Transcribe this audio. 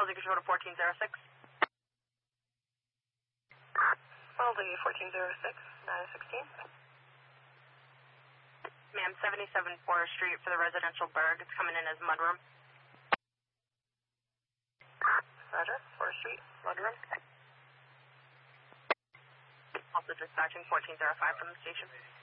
Closing control to 1406. Quality 1406, 916. Ma'am, 77 Forest Street for the residential Berg. It's coming in as mudroom. Roger, 4th Street, mudroom. Also dispatching 1405 from the station.